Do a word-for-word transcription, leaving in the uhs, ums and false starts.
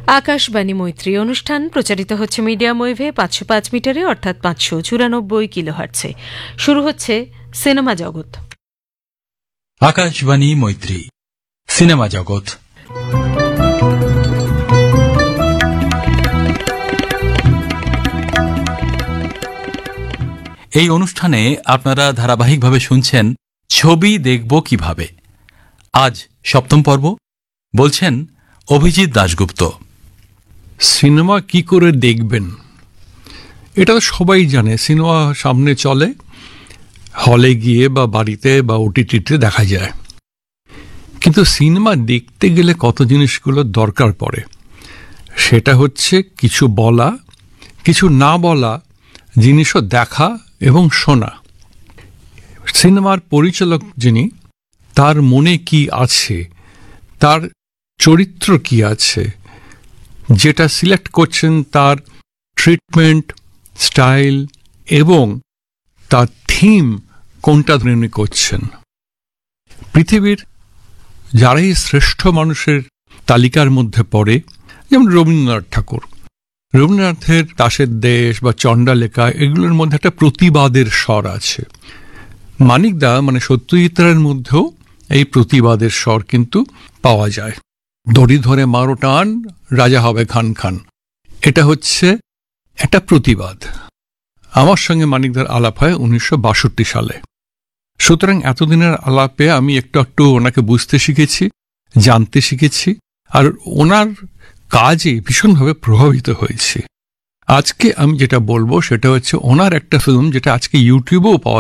আকাশবাণী মৈত্রী অনুষ্ঠান প্রচারিত হচ্ছে মিডিয়াম ওয়েভে পাঁচশো পাঁচ মিটারে অর্থাৎ পাঁচশো চুরানব্বই কিলোহার্টজে। শুরু হচ্ছে সিনেমা জগৎ। আকাশবাণী মৈত্রী সিনেমা জগৎ। এই অনুষ্ঠানে আপনারা ধারাবাহিকভাবে শুনছেন ছবি দেখব কিভাবে। আজ সপ্তম পর্ব, বলছেন অভিজিৎ দাশগুপ্ত। সিনেমা কি করে দেখবেন এটা তো সবাই জানে। সিনেমা সামনে চলে, হলে গিয়ে বা বাড়িতে বা ওটিটিতে দেখা যায়, কিন্তু সিনেমা দেখতে গেলে কত জিনিসগুলো দরকার পড়ে। সেটা হচ্ছে কিছু বলা, কিছু না বলা জিনিসও দেখা এবং শোনা। সিনেমার পরিচালক যিনি, তার মনে কি আছে, তার চরিত্র কি আছে, যেটা সিলেক্ট করছেন তার ট্রিটমেন্ট, স্টাইল এবং তার থিম কোনটা ধরে করছেন। পৃথিবীর যারাই শ্রেষ্ঠ মানুষের তালিকার মধ্যে পড়ে, যেমন রবীন্দ্রনাথ ঠাকুর, রবীন্দ্রনাথের দাসের দেশ বা চণ্ডালেখা, এগুলোর মধ্যে একটা প্রতিবাদের স্বর আছে। মানিকদা মানে সত্যজিৎ রায়ের মধ্যেও এই প্রতিবাদের স্বর কিন্তু পাওয়া যায়। দড়ি ধরে মারো টান, রাজা হবে খান খান, এটা হচ্ছে একটা প্রতিবাদ। আমার সঙ্গে মানিকদার আলাপ হয় উনিশশো বাষট্টি সালে। সুতরাং এতদিনের আলাপে আমি একটু একটু ওনাকে বুঝতে শিখেছি, জানতে শিখেছি, আর ওনার কাজে ভীষণভাবে প্রভাবিত হয়েছি। আজকে আমি যেটা বলবো সেটা হচ্ছে ওনার একটা ফিল্ম, যেটা আজকে ইউটিউবেও পাওয়া